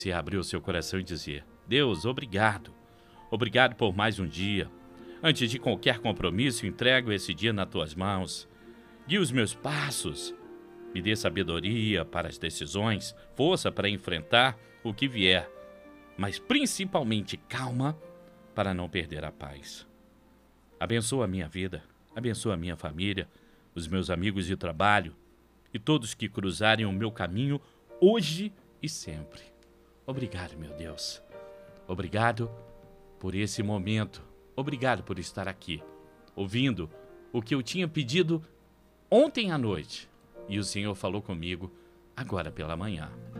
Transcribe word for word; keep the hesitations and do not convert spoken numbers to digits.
Se abrir o seu coração e dizer: Deus, obrigado. Obrigado por mais um dia. Antes de qualquer compromisso, entrego esse dia nas tuas mãos. Guia os meus passos. Me dê sabedoria para as decisões, força para enfrentar o que vier, mas principalmente calma para não perder a paz. Abençoa a minha vida, abençoa a minha família, os meus amigos de trabalho e todos que cruzarem o meu caminho hoje e sempre. Obrigado, meu Deus. Obrigado por esse momento. Obrigado por estar aqui, ouvindo o que eu tinha pedido ontem à noite. E o Senhor falou comigo agora pela manhã.